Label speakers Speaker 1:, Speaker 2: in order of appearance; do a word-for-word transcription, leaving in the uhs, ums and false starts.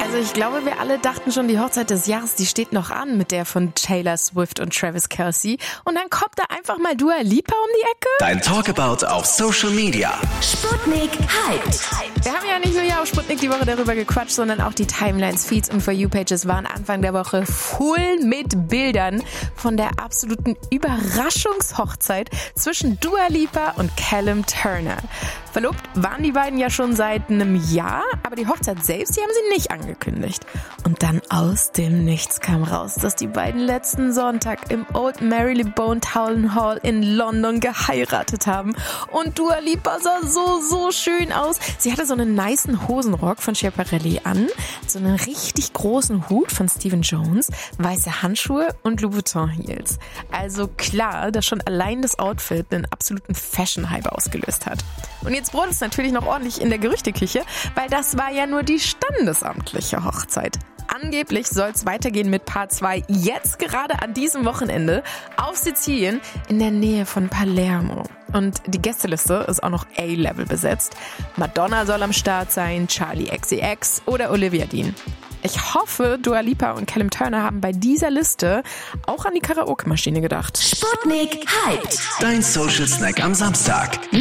Speaker 1: Also ich glaube, wir alle dachten schon, die Hochzeit des Jahres, die steht noch an mit der von Taylor Swift und Travis Kelce. Und dann kommt da einfach mal Dua Lipa um die Ecke.
Speaker 2: Dein Talkabout auf Social Media.
Speaker 3: Sputnik hyped.
Speaker 1: Wir haben ja nicht nur hier auf Sputnik die Woche darüber gequatscht, sondern auch die Timelines, Feeds und For You-Pages waren Anfang der Woche voll mit Bildern von der absoluten Überraschungshochzeit zwischen Dua Lipa und Callum Turner. Verlobt waren die beiden ja schon seit einem Jahr, aber die Hochzeit selbst, die haben sie nicht angekündigt. Und dann aus dem Nichts kam raus, dass die beiden letzten Sonntag im Old Marylebone Town Hall in London geheiratet haben. Und Dua Lipa sah so, so schön aus. Sie hatte so einen nicen Hosenrock von Schiaparelli an, so einen richtig großen Hut von Stephen Jones, weiße Handschuhe und Louboutin Heels. Also klar, dass schon allein das Outfit einen absoluten Fashion-Hype ausgelöst hat. Und jetzt brodelt es natürlich noch ordentlich in der Gerüchteküche, weil das war ja nur die standesamtliche Hochzeit. Angeblich soll es weitergehen mit Paar zwei jetzt gerade an diesem Wochenende auf Sizilien in der Nähe von Palermo. Und die Gästeliste ist auch noch A-Level besetzt. Madonna soll am Start sein, Charli X C X oder Olivia Dean. Ich hoffe, Dua Lipa und Callum Turner haben bei dieser Liste auch an die Karaoke-Maschine gedacht.
Speaker 3: Sputnik hyped.
Speaker 2: Dein Social Snack am Samstag.